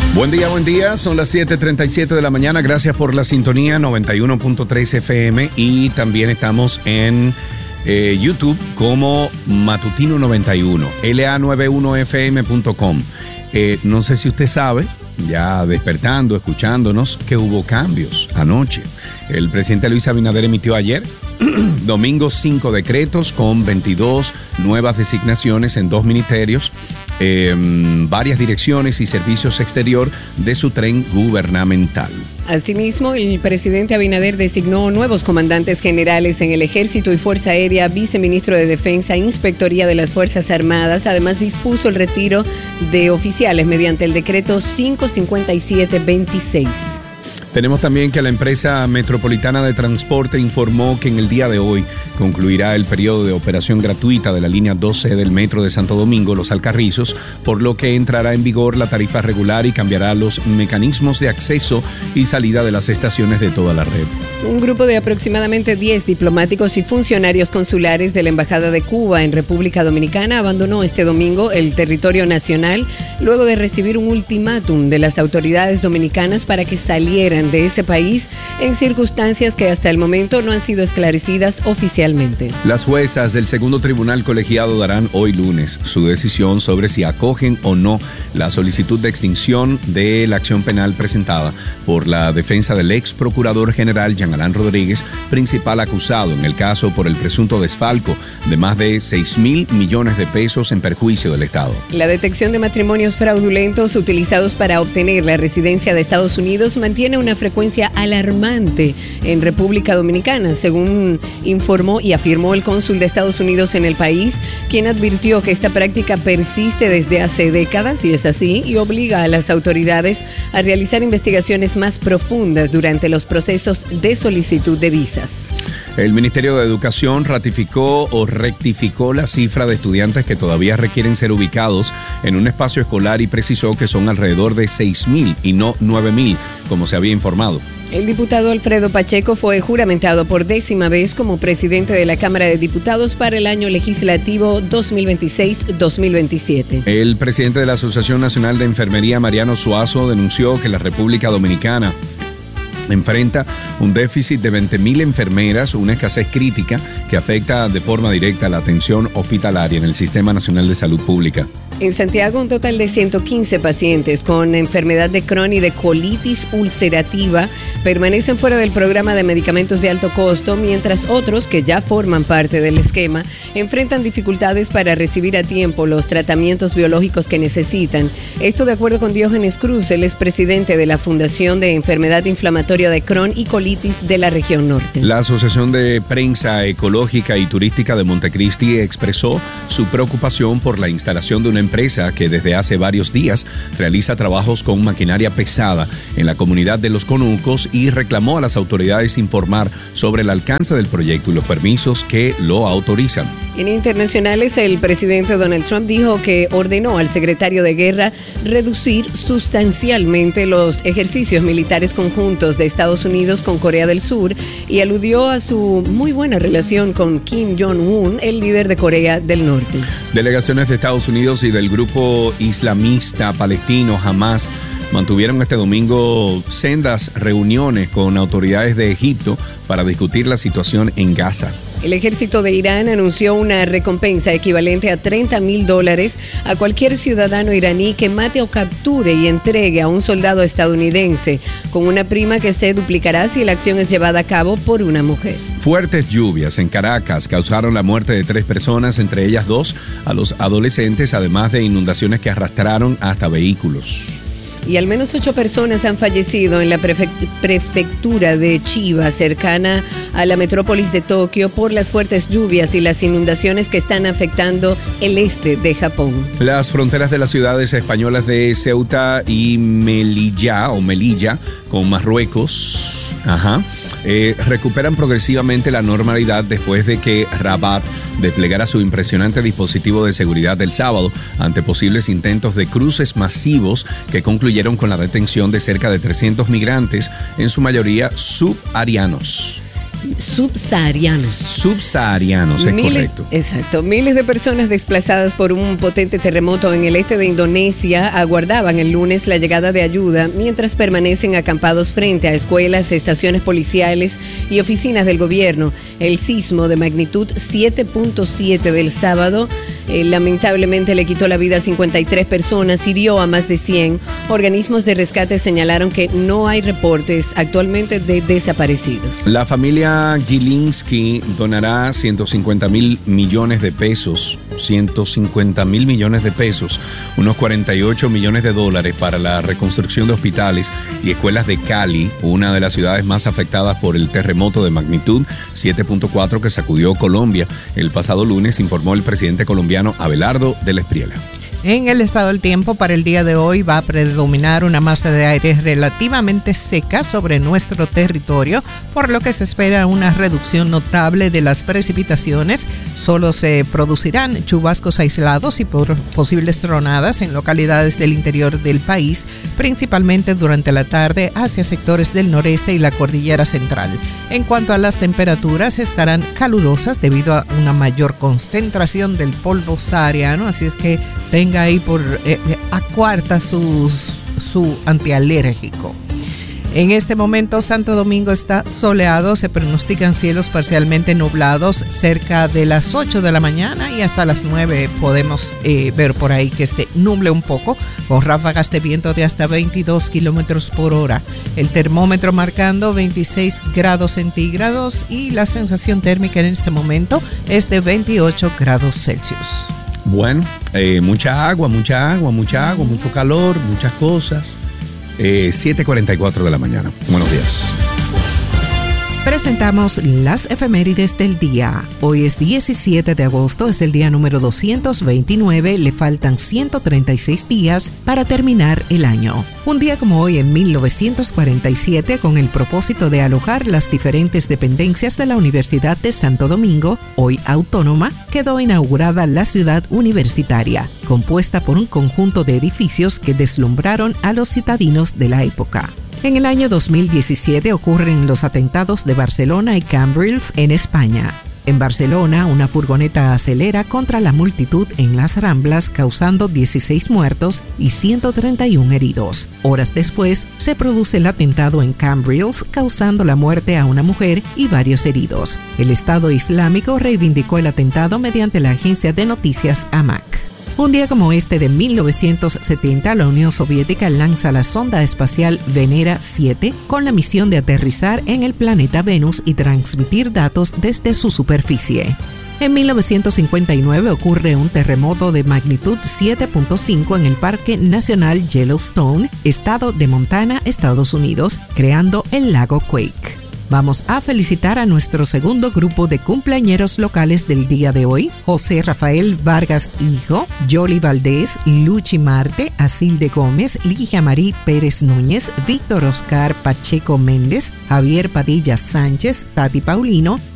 Buen día, son las 7:37 de la mañana, gracias por la sintonía, 91.3 FM y también estamos en YouTube como Matutino 91, la91fm.com. No sé si usted sabe, ya despertando, escuchándonos, que hubo cambios anoche. El presidente Luis Abinader emitió ayer, domingo, 5 decretos con 22 nuevas designaciones en 2 ministerios, varias direcciones y servicios exterior de su tren gubernamental. Asimismo, el presidente Abinader designó nuevos comandantes generales en el Ejército y Fuerza Aérea, viceministro de Defensa, Inspectoría de las Fuerzas Armadas. Además, dispuso el retiro de oficiales mediante el decreto 557-26. Tenemos también que la empresa metropolitana de transporte informó que en el día de hoy concluirá el periodo de operación gratuita de la línea 12 del metro de Santo Domingo, Los Alcarrizos, por lo que entrará en vigor la tarifa regular y cambiará los mecanismos de acceso y salida de las estaciones de toda la red. Un grupo de aproximadamente 10 diplomáticos y funcionarios consulares de la Embajada de Cuba en República Dominicana abandonó este domingo el territorio nacional luego de recibir un ultimátum de las autoridades dominicanas para que salieran de ese país en circunstancias que hasta el momento no han sido esclarecidas oficialmente. Las juezas del segundo tribunal colegiado darán hoy lunes su decisión sobre si acogen o no la solicitud de extinción de la acción penal presentada por la defensa del ex procurador general Jean Alain Rodríguez, principal acusado en el caso por el presunto desfalco de más de 6,000 millones de pesos en perjuicio del Estado. La detección de matrimonios fraudulentos utilizados para obtener la residencia de Estados Unidos mantiene una frecuencia alarmante en República Dominicana, según informó y afirmó el cónsul de Estados Unidos en el país, quien advirtió que esta práctica persiste desde hace décadas, y es así, y obliga a las autoridades a realizar investigaciones más profundas durante los procesos de solicitud de visas. El Ministerio de Educación ratificó o rectificó la cifra de estudiantes que todavía requieren ser ubicados en un espacio escolar y precisó que son alrededor de 6,000 y no 9,000, como se había informado. El diputado Alfredo Pacheco fue juramentado por 10ª vez como presidente de la Cámara de Diputados para el año legislativo 2026-2027. El presidente de la Asociación Nacional de Enfermería, Mariano Suazo, denunció que la República Dominicana enfrenta un déficit de 20,000 enfermeras, una escasez crítica que afecta de forma directa la atención hospitalaria en el Sistema Nacional de Salud Pública. En Santiago, un total de 115 pacientes con enfermedad de Crohn y de colitis ulcerativa permanecen fuera del programa de medicamentos de alto costo, mientras otros, que ya forman parte del esquema, enfrentan dificultades para recibir a tiempo los tratamientos biológicos que necesitan. Esto de acuerdo con Diógenes Cruz, él es presidente de la Fundación de Enfermedad Inflamatoria de Crohn y Colitis de la región norte. La Asociación de Prensa Ecológica y Turística de Montecristi expresó su preocupación por la instalación de una empresa que desde hace varios días realiza trabajos con maquinaria pesada en la comunidad de Los Conucos y reclamó a las autoridades informar sobre el alcance del proyecto y los permisos que lo autorizan. En internacionales, el presidente Donald Trump dijo que ordenó al secretario de Guerra reducir sustancialmente los ejercicios militares conjuntos de Estados Unidos con Corea del Sur y aludió a su muy buena relación con Kim Jong-un, el líder de Corea del Norte. Delegaciones de Estados Unidos y del grupo islamista palestino Hamas mantuvieron este domingo sendas reuniones con autoridades de Egipto para discutir la situación en Gaza. El ejército de Irán anunció una recompensa equivalente a $30,000 a cualquier ciudadano iraní que mate o capture y entregue a un soldado estadounidense, con una prima que se duplicará si la acción es llevada a cabo por una mujer. Fuertes lluvias en Caracas causaron la muerte de 3 personas, entre ellas 2 a los adolescentes, además de inundaciones que arrastraron hasta vehículos. Y al menos 8 personas han fallecido en la prefectura de Chiba, cercana a la metrópolis de Tokio, por las fuertes lluvias y las inundaciones que están afectando el este de Japón. Las fronteras de las ciudades españolas de Ceuta y Melilla con Marruecos recuperan progresivamente la normalidad después de que Rabat desplegara su impresionante dispositivo de seguridad del sábado ante posibles intentos de cruces masivos que concluyeron con la detención de cerca de 300 migrantes, en su mayoría subsaharianos. Subsaharianos, es correcto. Exacto. Miles de personas desplazadas por un potente terremoto en el este de Indonesia aguardaban el lunes la llegada de ayuda mientras permanecen acampados frente a escuelas, estaciones policiales y oficinas del gobierno. El sismo de magnitud 7.7 del sábado lamentablemente le quitó la vida a 53 personas, hirió a más de 100. Organismos de rescate señalaron que no hay reportes actualmente de desaparecidos. La familia Gilinski donará 150.000 millones de pesos, 150.000 millones de pesos, unos 48 millones de dólares para la reconstrucción de hospitales y escuelas de Cali, una de las ciudades más afectadas por el terremoto de magnitud 7.4 que sacudió Colombia el pasado lunes, informó el presidente colombiano Abelardo del Espriella. En el estado del tiempo para el día de hoy va a predominar una masa de aire relativamente seca sobre nuestro territorio, por lo que se espera una reducción notable de las precipitaciones. Solo se producirán chubascos aislados y posibles tronadas en localidades del interior del país, principalmente durante la tarde hacia sectores del noreste y la cordillera central. En cuanto a las temperaturas, estarán calurosas debido a una mayor concentración del polvo sahariano, así es que tenga ahí acuarta su antialérgico. En este momento Santo Domingo está soleado, se pronostican cielos parcialmente nublados cerca de las 8 de la mañana y hasta las 9 podemos ver por ahí que se nuble un poco con ráfagas de viento de hasta 22 kilómetros por hora. El termómetro marcando 26 grados centígrados y la sensación térmica en este momento es de 28 grados Celsius. Bueno, mucha agua, mucho calor, muchas cosas. 7:44 de la mañana. Buenos días. Presentamos las efemérides del día. Hoy es 17 de agosto, es el día número 229, le faltan 136 días para terminar el año. Un día como hoy en 1947, con el propósito de alojar las diferentes dependencias de la Universidad de Santo Domingo, hoy autónoma, quedó inaugurada la Ciudad Universitaria, compuesta por un conjunto de edificios que deslumbraron a los citadinos de la época. En el año 2017 ocurren los atentados de Barcelona y Cambrils en España. En Barcelona, una furgoneta acelera contra la multitud en las Ramblas, causando 16 muertos y 131 heridos. Horas después, se produce el atentado en Cambrils, causando la muerte a una mujer y varios heridos. El Estado Islámico reivindicó el atentado mediante la agencia de noticias AMAC. Un día como este de 1970, la Unión Soviética lanza la sonda espacial Venera 7 con la misión de aterrizar en el planeta Venus y transmitir datos desde su superficie. En 1959 ocurre un terremoto de magnitud 7.5 en el Parque Nacional Yellowstone, estado de Montana, Estados Unidos, creando el lago Quake. Vamos a felicitar a nuestro segundo grupo de cumpleañeros locales del día de hoy: José Rafael Vargas Hijo, Yoli Valdés, Luchi Marte, Asilde Gómez, Ligia Marí Pérez Núñez, Víctor Oscar Pacheco Méndez, Javier Padilla Sánchez, Tati Paulino,